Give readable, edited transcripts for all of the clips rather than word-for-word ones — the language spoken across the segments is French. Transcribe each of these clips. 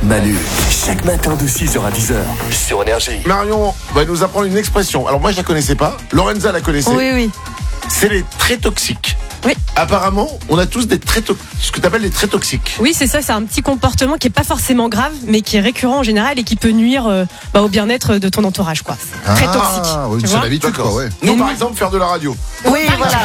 Manu, chaque matin de 6h à 10h sur Énergie. Marion va nous apprendre une expression. Alors moi je la connaissais pas, Lorenza la connaissait. Oui. C'est les traits toxiques. Oui. Apparemment, on a tous des traits ce que tu appelles les traits toxiques. Oui, c'est ça, c'est un petit comportement qui est pas forcément grave, mais qui est récurrent en général et qui peut nuire au bien-être de ton entourage, quoi. C'est très toxique. Ah, oui, tu c'est vois l'habitude, quoi, ouais. Nous, par exemple, faire de la radio. Oui, voilà.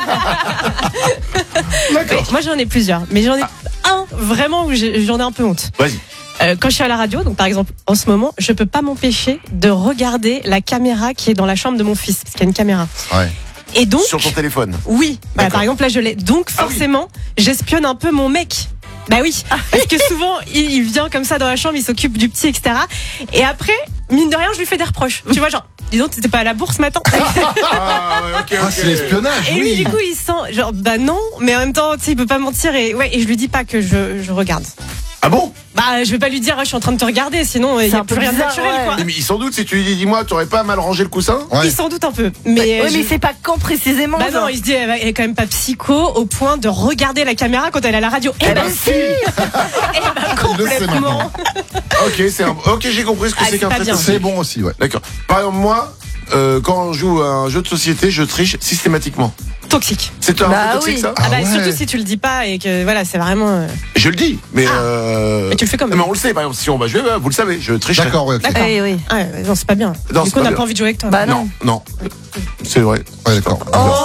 D'accord. Moi, j'en ai plusieurs, mais j'en ai un vraiment où j'en ai un peu honte. Vas-y. Quand je suis à la radio, donc par exemple en ce moment, je peux pas m'empêcher de regarder la caméra qui est dans la chambre de mon fils, parce qu'il y a une caméra. Ouais. Et donc, Sur ton téléphone. oui, bah, par exemple là je l'ai. Donc Ah oui. forcément, j'espionne un peu mon mec. Bah oui, parce que souvent il vient comme ça dans la chambre, il s'occupe du petit, etc. Et après, mine de rien, je lui fais des reproches. Tu vois, genre, dis donc, t'étais pas à la bourse ce matin. Ah ouais, ok. Ah, c'est l'espionnage, Et lui, du coup, il sent, genre, bah non, mais en même temps, tu sais, il peut pas mentir et je lui dis pas que je regarde. Ah bon? Bah, je vais pas lui dire, je suis en train de te regarder, sinon il y C'est a un peu plus rien de bizarre, naturel, ouais. quoi. Mais sans doute, si tu lui dis, dis-moi, t'aurais pas mal rangé le coussin? Ouais. Il s'en doute un peu, mais Oui, mais c'est pas quand précisément. bah non, il se dit, elle est quand même pas psycho au point de regarder la caméra quand elle est à la radio. Eh ben si. Eh ben Il le sait complètement. maintenant. Ok, j'ai compris ce que Ah, c'est c'est qu'un pas trait bien. toxique. C'est bon aussi, ouais. D'accord. Par exemple, moi, quand on joue à un jeu de société, je triche systématiquement. Toxique. C'est un Bah trait toxique, oui. ça? Ah bah ouais. surtout si tu le dis pas et que voilà, c'est vraiment. Je le dis, mais Mais tu le fais quand même. Mais on le sait, par exemple, si on va jouer, vous le savez, je tricherai. D'accord, ouais, ok. D'accord. Oui. Ah ouais, non, c'est pas bien. Non, Du c'est coup, on pas n'a bien. pas envie de jouer avec toi. Bah non. Non, c'est vrai. Ouais, d'accord.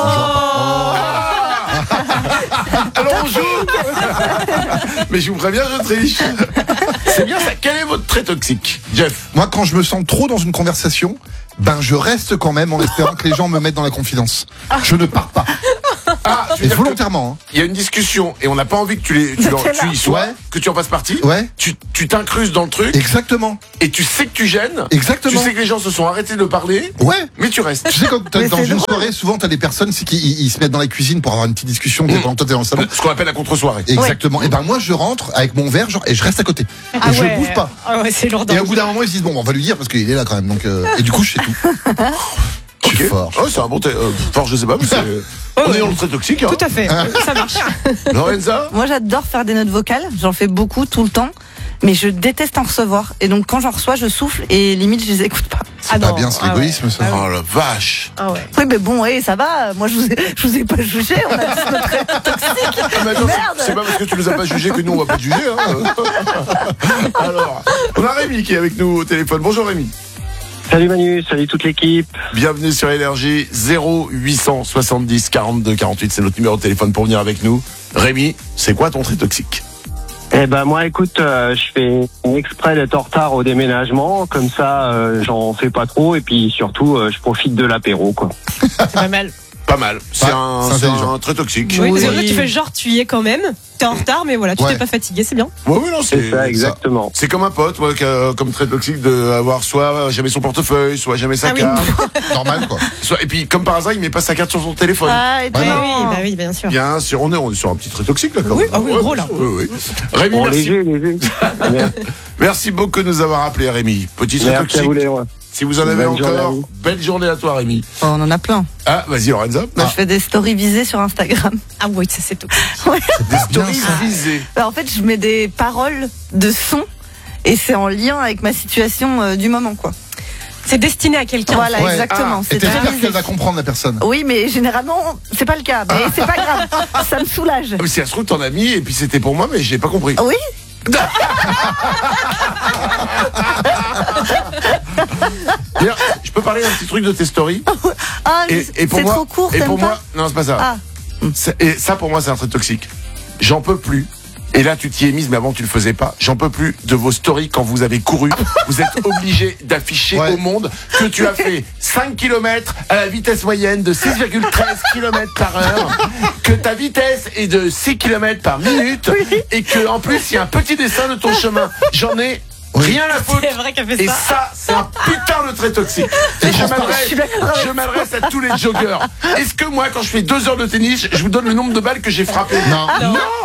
Alors on joue. Mais je vous préviens, je triche. C'est bien ça. Quel est votre trait toxique, Jeff? Moi, quand je me sens trop dans une conversation, ben je reste quand même en espérant que les gens me mettent dans la confidence. Je ne pars pas. Ah, tu veux Et dire que volontairement. il y a une discussion et on n'a pas envie que tu y sois, Ouais. que tu en fasses partie. Ouais. Tu t'incrustes dans le truc Exactement. et tu sais que tu gênes. Exactement. Tu sais que les gens se sont arrêtés de parler, Ouais. mais tu restes. Tu sais, quand t'es Mais dans c'est une drôle. soirée, souvent t'as des personnes c'est qui ils se mettent dans la cuisine pour avoir une petite discussion. Pendant que toi t'es dans le salon. Ce qu'on appelle la contre-soirée. Exactement. Et ben moi je rentre avec mon verre genre, et je reste à côté. Ah Et je ouais. bouge pas. Ah ouais, c'est lourd. Et au bout d'un moment ils se disent bon on va lui dire parce qu'il est là quand même. Donc et du coup je fais tout. Je suis fort. Oh, c'est un bon fort, je sais pas, mais c'est. On est dans le trait toxique. Hein. Tout à fait, ça marche. Lorenza? Moi, j'adore faire des notes vocales. J'en fais beaucoup, tout le temps. Mais je déteste en recevoir. Et donc, quand j'en reçois, je souffle et limite, je les écoute pas. C'est pas bien, c'est l'égoïsme ça. Oh la vache. Ah ouais. Oui, mais bon, ça va. Moi, je vous ai pas jugé. On a tous notre trait toxique. Mais attends, Merde. c'est pas parce que tu nous as pas jugé que nous on va pas te juger. Hein. Alors, on a Rémi qui est avec nous au téléphone. Bonjour Rémi. Salut Manu, salut toute l'équipe. Bienvenue sur Énergie. 0870 42 48, c'est notre numéro de téléphone pour venir avec nous. Rémi, c'est quoi ton trait toxique? Eh ben moi écoute, je fais exprès d'être en retard au déménagement, comme ça j'en fais pas trop et puis surtout je profite de l'apéro quoi. C'est pas mal. Pas mal. C'est Ouais, un, c'est c'est intelligent. un trait toxique. Oui, Oui. c'est vrai que tu fais genre, tu y es quand même. T'es en retard, mais voilà, tu Ouais. t'es pas fatigué, c'est bien. Ouais, oui, non, C'est ça exactement. C'est comme un pote, moi, qui a comme trait toxique de avoir soit jamais son portefeuille, soit jamais sa Ah oui. carte. Normal quoi. Et puis, comme par hasard, il met pas sa carte sur son téléphone. Ah, Oui, étonnant. oui, bien sûr. Bien sûr, on est sur un petit trait toxique là. Quand Oui, même. ah oui, Ouais, gros, là. oui, oui. Rémi, Bon, merci. léger. Merci beaucoup de nous avoir appelé, Rémi. Petit trait Merci à toxique. vous les héros. Si vous en avez Bonne journée à encore, vous. belle journée à toi, Rémi. Oh, on en a plein. Ah, vas-y, Lorenza. Moi, je fais des stories visées sur Instagram. Ah oui, c'est tout. Des stories visées. Alors, en fait, je mets des paroles de son et c'est en lien avec ma situation du moment, quoi. C'est destiné à quelqu'un. Voilà, Ouais. exactement. Et C'est très t'espères visé. qu'elle va comprendre la personne. Oui, mais généralement, c'est pas le cas. Mais c'est pas grave. Ça me soulage. Ah, mais si ça se trouve, t'en as mis, et puis c'était pour moi, mais j'ai pas compris. Oui. D'ailleurs, je peux parler d'un petit truc de tes stories? Ah, Et pour c'est moi, trop court, et t'aimes pour pas moi, non, c'est pas ça. Ah. Et ça, pour moi, c'est un trait toxique. J'en peux plus. Et là, tu t'y es mise, mais avant, tu le faisais pas. J'en peux plus de vos stories quand vous avez couru. Vous êtes obligé d'afficher Ouais. au monde que tu as fait 5 km à la vitesse moyenne de 6,13 km par heure, que ta vitesse est de 6 km par minute, et que, en plus, il y a un petit dessin de ton chemin. J'en ai rien à foutre. C'est vrai qu'elle fait Et ça. ça, c'est un putain de trait toxique. Et je m'adresse à tous les joggeurs. Est-ce que moi, quand je fais 2 heures de tennis, je vous donne le nombre de balles que j'ai frappées? Non. Non.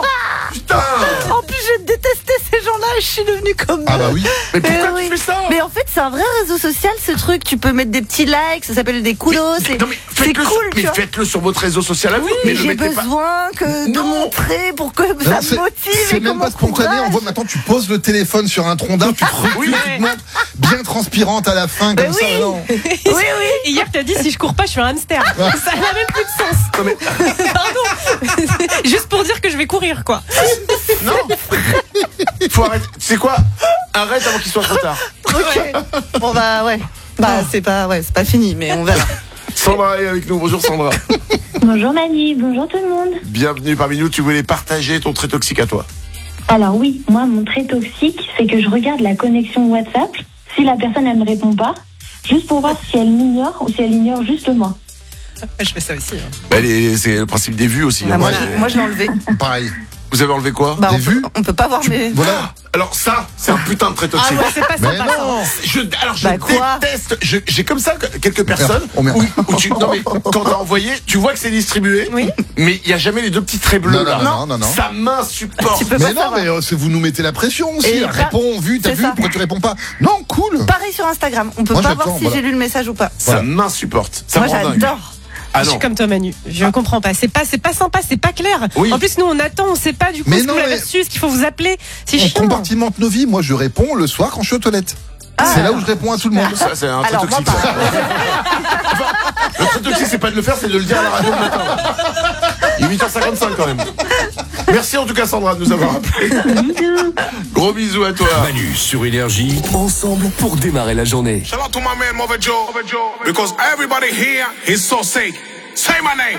Putain. En plus, je détestais ces gens-là et je suis devenue comme Ah eux. bah oui. Mais pourquoi oui. tu fais ça? Mais en fait, c'est un vrai réseau social, ce truc. Tu peux mettre des petits likes, ça s'appelle des coulos. Non, mais C'est faites-le cool, mais tu vois. faites-le sur votre réseau social à vous. mais Mais le j'ai mettez pas. besoin de Non. montrer pour que Non, ça c'est- me motive. C'est et même comment pas spontané. courage. On voit maintenant, tu poses le téléphone sur un tronc d'arbre, tu te recules, tu te montres bien transpirante à la fin, comme ça. oui. Non. Oui. Et hier, t'as dit si je cours pas, je suis un hamster. Ça n'a même plus de sens. Non, mais- Pardon. Juste pour dire que je vais courir, quoi. Non. Faut arrêter. C'est quoi? Arrête avant qu'il soit trop tard. Ok. Bon bah ouais. Bah c'est pas fini, mais on verra. Sandra est avec nous. Bonjour Sandra. Bonjour Manu, bonjour tout le monde. Bienvenue parmi nous. Tu voulais partager ton trait toxique à toi. Alors oui, moi mon trait toxique, c'est que je regarde la connexion WhatsApp. Si la personne elle me répond pas, juste pour voir si elle m'ignore ou si elle ignore juste moi. Je fais ça aussi. C'est le principe des vues aussi. Ah, hein. moi je l'ai enlevé. Pareil. Vous avez enlevé quoi? Bah Des on peut, vues on peut pas voir mes. Voilà. Alors ça, c'est un putain de trait Ah toxique. ouais, c'est pas Mais sympa. ça. non. Je Bah, quoi déteste. J'ai comme ça quelques personnes Oh, merde. où tu, non mais quand t'as envoyé, tu vois que c'est distribué, Oui. mais il y a jamais les deux petits traits bleus Non, là. non. Ça m'insupporte. Tu peux Mais pas non, savoir. mais vous nous mettez la pression aussi. Et Réponds, vu, t'as c'est vu, ça. pourquoi tu réponds pas? Non, cool. Pareil sur Instagram. On peut Moi, pas j'attends, voir si voilà. j'ai lu le message ou pas. Ça m'insupporte. Ça Moi me rend dingue. j'adore. Ah Je non. suis comme toi, Manu. Je comprends pas. C'est pas sympa, c'est pas clair. Oui. En plus, nous, on attend, on sait pas du coup Mais ce que non, vous l'avez mais- reçu, ce qu'il faut vous appeler. C'est On chiant. compartimente nos vies. Moi, je réponds le soir quand je suis aux toilettes. C'est là où je réponds à tout le monde. Ça, c'est un trait Alors, moi, toxique. ça. Le trait toxique, c'est pas de le faire, c'est de le dire à la radio le matin. Il est 8h55 quand même. Merci en tout cas Sandra de nous avoir appelé. Gros bisous à toi. Manu sur Énergie, ensemble pour démarrer la journée. Shout out to my man Mother Joe, because everybody here is so sick. Say my name.